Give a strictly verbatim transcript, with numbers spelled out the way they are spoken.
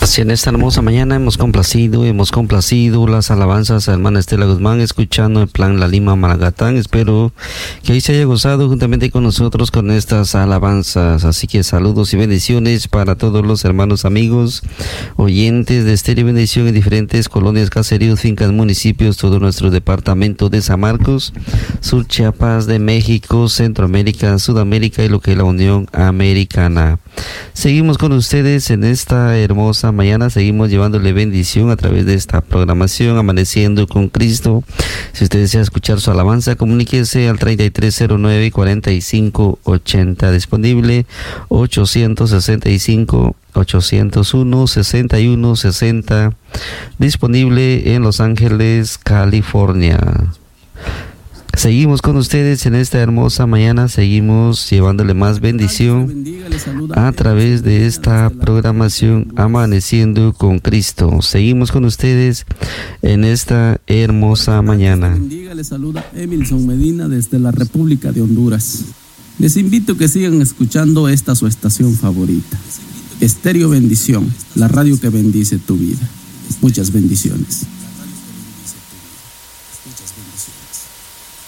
Así en esta hermosa mañana hemos complacido, hemos complacido las alabanzas a hermana Estela Guzmán, escuchando el plan La Lima Malagatán. Espero que hoy se haya gozado juntamente con nosotros con estas alabanzas. Así que saludos y bendiciones para todos los hermanos, amigos, oyentes de Estéreo Bendición en diferentes colonias, caseríos, fincas, municipios, todo nuestro departamento de San Marcos, Sur Chiapas de México, Centroamérica, Sudamérica y lo que es la Unión Americana. Seguimos con ustedes en esta hermosa mañana, seguimos llevándole bendición a través de esta programación Amaneciendo con Cristo. Si usted desea escuchar su alabanza, comuníquese al treinta y tres cero nueve, cuarenta y cinco ochenta, disponible ochocientos sesenta y cinco, ochocientos uno, sesenta y uno sesenta, disponible en Los Ángeles, California. Seguimos con ustedes en esta hermosa mañana, seguimos llevándole más bendición a través de esta programación Amaneciendo con Cristo. Seguimos con ustedes en esta hermosa mañana. Bendiga, les saluda Emilson Medina desde la República de Honduras. Les invito a que sigan escuchando esta su estación favorita, Estéreo Bendición, la radio que bendice tu vida. Muchas bendiciones.